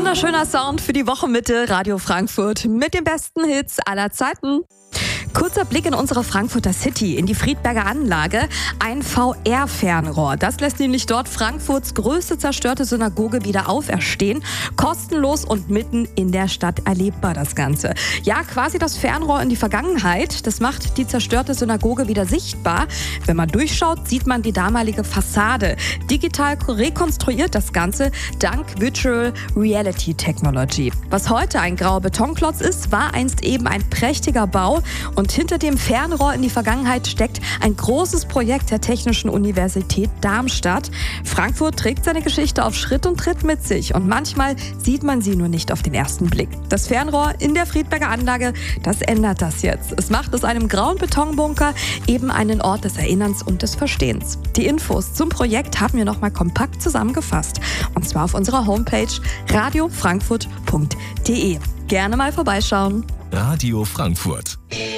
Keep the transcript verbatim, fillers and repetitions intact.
wunderschöner Sound für die Wochenmitte, Radio Frankfurt mit den besten Hits aller Zeiten. Kurzer Blick in unsere Frankfurter City, in die Friedberger Anlage. Ein V R-Fernrohr. Das lässt nämlich dort Frankfurts größte zerstörte Synagoge wieder auferstehen. Kostenlos und mitten in der Stadt erlebbar das Ganze. Ja, quasi das Fernrohr in die Vergangenheit. Das macht die zerstörte Synagoge wieder sichtbar. Wenn man durchschaut, sieht man die damalige Fassade. Digital rekonstruiert das Ganze dank Virtual Reality Technology. Was heute ein grauer Betonklotz ist, war einst eben ein prächtiger Bau. Und hinter dem Fernrohr in die Vergangenheit steckt ein großes Projekt der Technischen Universität Darmstadt. Frankfurt trägt seine Geschichte auf Schritt und Tritt mit sich und manchmal sieht man sie nur nicht auf den ersten Blick. Das Fernrohr in der Friedberger Anlage, das ändert das jetzt. Es macht aus einem grauen Betonbunker eben einen Ort des Erinnerns und des Verstehens. Die Infos zum Projekt haben wir nochmal kompakt zusammengefasst und zwar auf unserer Homepage radio frankfurt punkt de. Gerne mal vorbeischauen. Radio Frankfurt.